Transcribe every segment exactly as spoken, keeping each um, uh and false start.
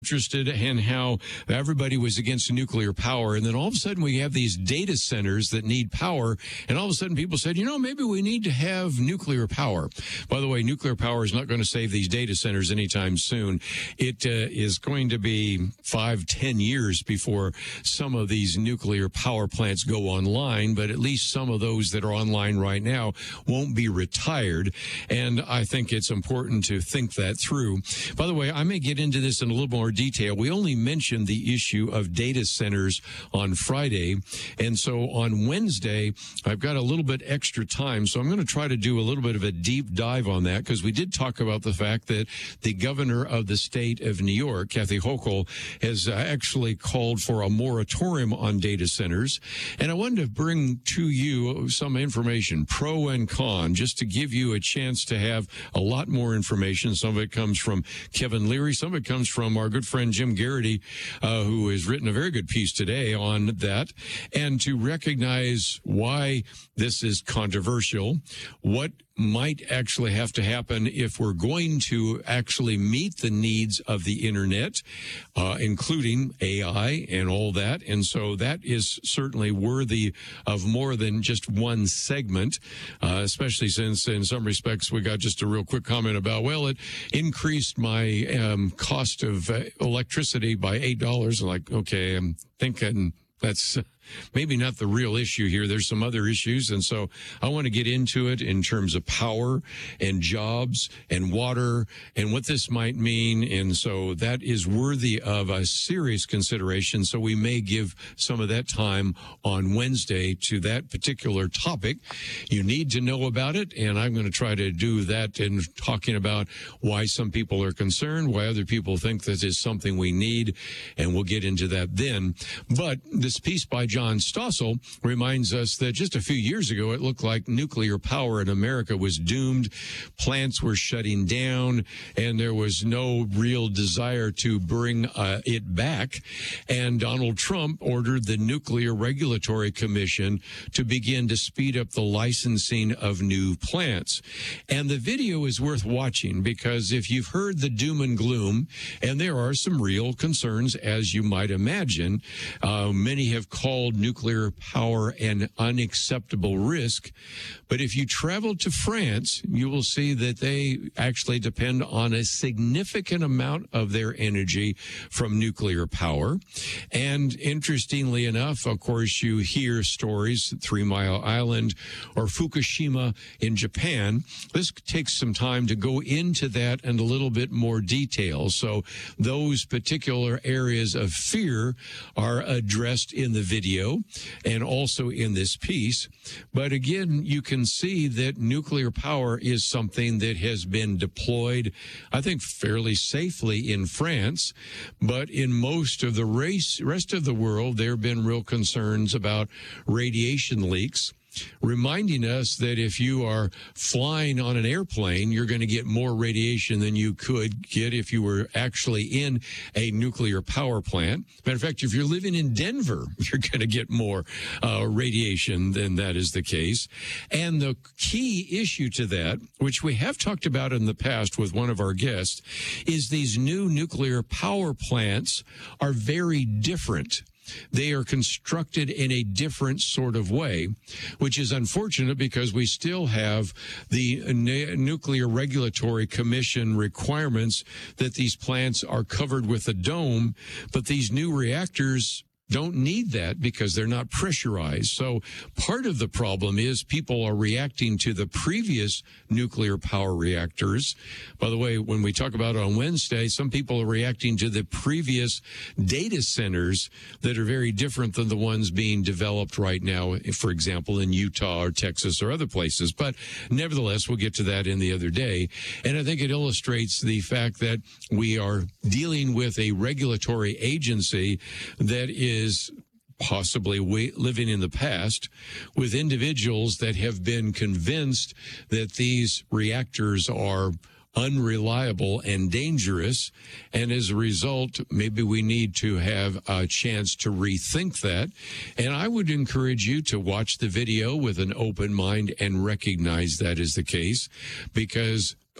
interested in how everybody was against nuclear power. And then all of a sudden we have these data centers that need power. And all of a sudden people said, you know, maybe we need to have nuclear power. By the way, nuclear power is not going to save these data centers anytime soon. It uh, is going to be five, ten years before some of these nuclear power plants go online. But at least some of those that are online right now won't be retired. And I think it's important to think that through. By the way, I may get into this in a little more detail. We only mentioned the issue of data centers on Friday. And so on Wednesday, I've got a little bit extra time. So I'm going to try to do a little bit of a deep dive on that, because we did talk about the fact that the governor of the state of New York, Kathy Hochul, has uh, actually called for a moratorium on data centers. And I wanted to bring to you some information, pro and con, just to give you a chance to have a lot more information. Some of it comes from Kevin Leary. Some of it comes from our good friend Jim Garrity, uh, who has written a very good piece today on that, and to recognize why this is controversial, what might actually have to happen if we're going to actually meet the needs of the internet, uh, including A I and all that. And so that is certainly worthy of more than just one segment, uh, especially since in some respects we got just a real quick comment about, well, it increased my um, cost of uh, electricity by eight dollars. I'm like, okay, I'm thinking that's maybe not the real issue here. There's some other issues. And so I want to get into it in terms of power and jobs and water and what this might mean. And so that is worthy of a serious consideration. So we may give some of that time on Wednesday to that particular topic. You need to know about it. And I'm going to try to do that in talking about why some people are concerned, why other people think this is something we need. And we'll get into that then. But this piece by John Stossel reminds us that just a few years ago, it looked like nuclear power in America was doomed. Plants were shutting down, and there was no real desire to bring uh, it back. And Donald Trump ordered the Nuclear Regulatory Commission to begin to speed up the licensing of new plants. And the video is worth watching, because if you've heard the doom and gloom, and there are some real concerns, as you might imagine, uh, many have called nuclear power an unacceptable risk. But if you travel to France, you will see that they actually depend on a significant amount of their energy from nuclear power. And interestingly enough, of course, you hear stories, Three Mile Island or Fukushima in Japan. This takes some time to go into that in a little bit more detail. So those particular areas of fear are addressed in the video and also in this piece. But again, you can see that nuclear power is something that has been deployed, I think, fairly safely in France. But in most of the race, rest of the world, there have been real concerns about radiation leaks, reminding us that if you are flying on an airplane, you're going to get more radiation than you could get if you were actually in a nuclear power plant. Matter of fact, if you're living in Denver, you're going to get more uh, radiation than that is the case. And the key issue to that, which we have talked about in the past with one of our guests, is these new nuclear power plants are very different. They are constructed in a different sort of way, which is unfortunate because we still have the Nuclear Regulatory Commission requirements that these plants are covered with a dome, but these new reactors don't need that because they're not pressurized. So part of the problem is people are reacting to the previous nuclear power reactors. By the way, when we talk about it on Wednesday, some people are reacting to the previous data centers that are very different than the ones being developed right now, for example, in Utah or Texas or other places. But nevertheless, we'll get to that in the other day. And I think it illustrates the fact that we are dealing with a regulatory agency that is is possibly living in the past with individuals that have been convinced that these reactors are unreliable and dangerous. And as a result, maybe we need to have a chance to rethink that. And I would encourage you to watch the video with an open mind and recognize that is the case, because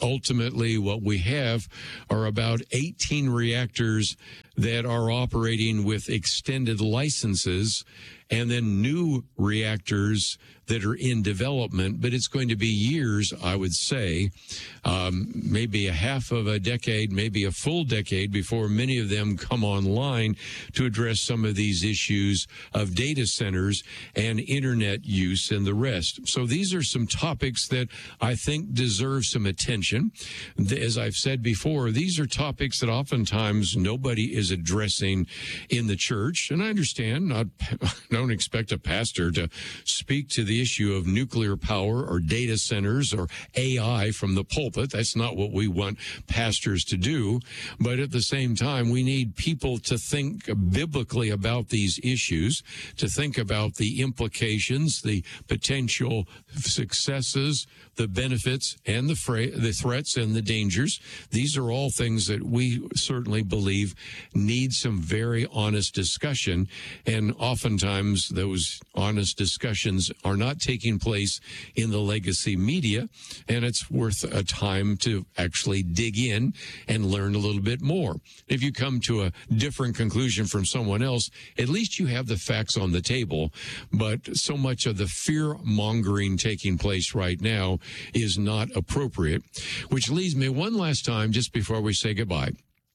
ultimately, what we have are about eighteen reactors that are operating with extended licenses, and then new reactors that are in development. But it's going to be years, I would say, um, maybe a half of a decade, maybe a full decade before many of them come online to address some of these issues of data centers and internet use and the rest. So these are some topics that I think deserve some attention. As I've said before, these are topics that oftentimes nobody is addressing in the church. And I understand, not, don't expect a pastor to speak to the issue of nuclear power or data centers or A I from the pulpit. That's not what we want pastors to do. But at the same time, we need people to think biblically about these issues, to think about the implications, the potential successes, the benefits, and the, fra- the threats and the dangers. These are all things that we certainly believe need some very honest discussion. And oftentimes those honest discussions are not taking place in the legacy media, and it's worth a time to actually dig in and learn a little bit more. If you come to a different conclusion from someone else, at least you have the facts on the table. But so much of the fear mongering taking place right now is not appropriate, which leads me one last time, just before we say goodbye,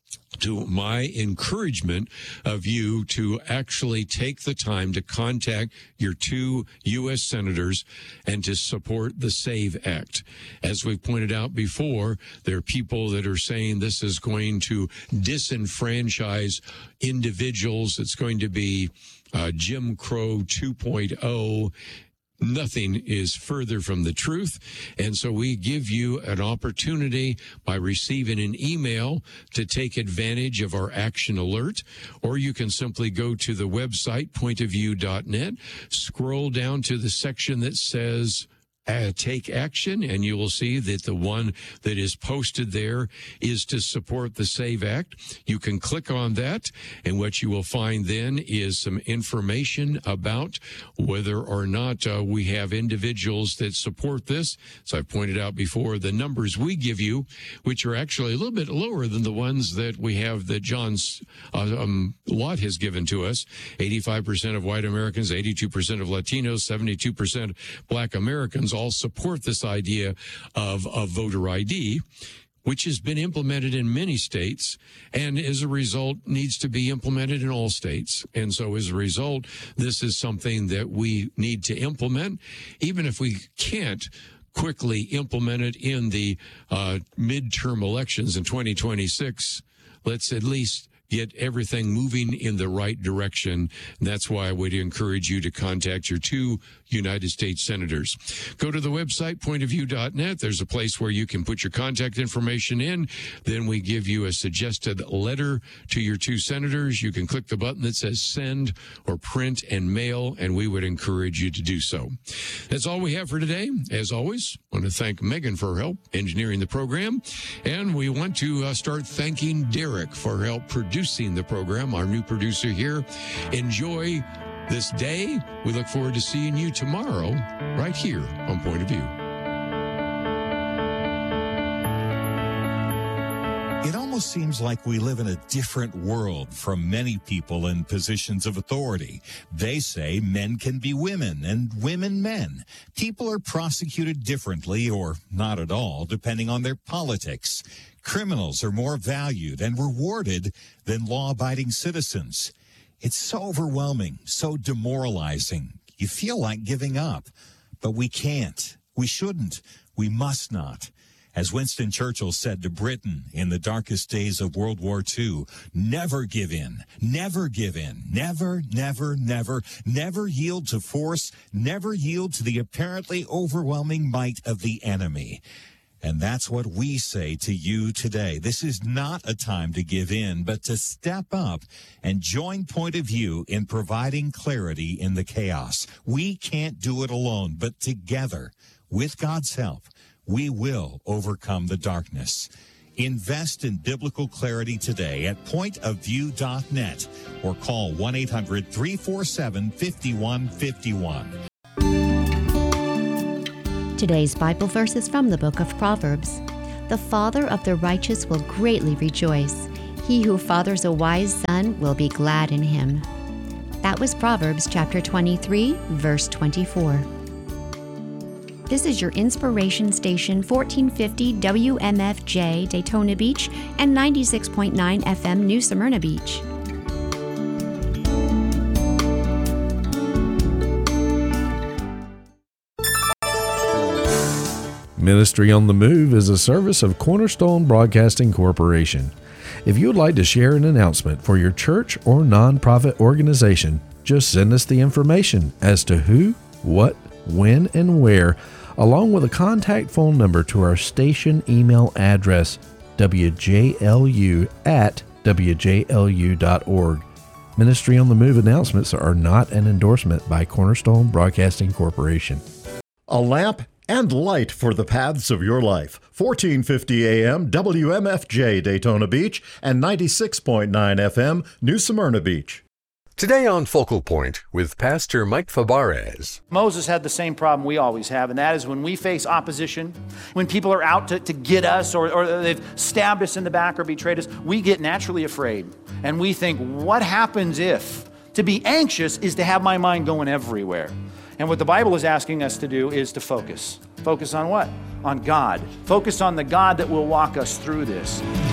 to my encouragement of you to actually take the time to contact your two U S senators and to support the SAVE Act. As we've pointed out before, there are people that are saying this is going to disenfranchise individuals. It's going to be uh, Jim Crow two point oh. Nothing is further from the truth. And so we give you an opportunity by receiving an email to take advantage of our action alert, or you can simply go to the website, point of view dot net, scroll down to the section that says Uh, take action, and you will see that the one that is posted there is to support the SAVE Act. You can click on that, and what you will find then is some information about whether or not uh, we have individuals that support this. So I've pointed out before, the numbers we give you, which are actually a little bit lower than the ones that we have that John uh, um, Lott has given to us. eighty-five percent of white Americans, eighty-two percent of Latinos, seventy-two percent black Americans all support this idea of, of voter I D, which has been implemented in many states, and as a result needs to be implemented in all states. And so as a result, this is something that we need to implement, even if we can't quickly implement it in the uh, midterm elections in twenty twenty-six. Let's at least get everything moving in the right direction. And that's why I would encourage you to contact your two United States senators. Go to the website, point of view dot net. There's a place where you can put your contact information in. Then we give you a suggested letter to your two senators. You can click the button that says send or print and mail, and we would encourage you to do so. That's all we have for today. As always, I want to thank Megan for her help engineering the program. And we want to uh, start thanking Derek for help producing the program, our new producer here. Enjoy this day. We look forward to seeing you tomorrow right here on Point of View. It almost seems like we live in a different world from many people in positions of authority. They say men can be women and women men. People are prosecuted differently or not at all, depending on their politics. Criminals are more valued and rewarded than law-abiding citizens. It's so overwhelming, so demoralizing. You feel like giving up, but we can't. We shouldn't. We must not. As Winston Churchill said to Britain in the darkest days of World War Two, never give in, never give in, never, never, never, never yield to force, never yield to the apparently overwhelming might of the enemy. And that's what we say to you today. This is not a time to give in, but to step up and join Point of View in providing clarity in the chaos. We can't do it alone, but together, with God's help, we will overcome the darkness. Invest in biblical clarity today at point of view dot net or call one eight hundred three four seven five one five one. Today's Bible verse is from the book of Proverbs. The father of the righteous will greatly rejoice. He who fathers a wise son will be glad in him. That was Proverbs chapter twenty-three, verse twenty-four. This is your inspiration station, fourteen fifty W M F J Daytona Beach and ninety-six point nine F M New Smyrna Beach. Ministry on the Move is a service of Cornerstone Broadcasting Corporation. If you would like to share an announcement for your church or nonprofit organization, just send us the information as to who, what, when, and where, along with a contact phone number to our station email address, w j l u at w j l u dot org. Ministry on the Move announcements are not an endorsement by Cornerstone Broadcasting Corporation. A lamp and light for the paths of your life. fourteen fifty A M W M F J Daytona Beach and ninety-six point nine F M New Smyrna Beach. Today on Focal Point with Pastor Mike Fabarez. Moses had the same problem we always have, and that is when we face opposition, when people are out to, to get us or, or they've stabbed us in the back or betrayed us, we get naturally afraid. And we think, what happens if? To be anxious is to have my mind going everywhere. And what the Bible is asking us to do is to focus. Focus on what? On God. Focus on the God that will walk us through this.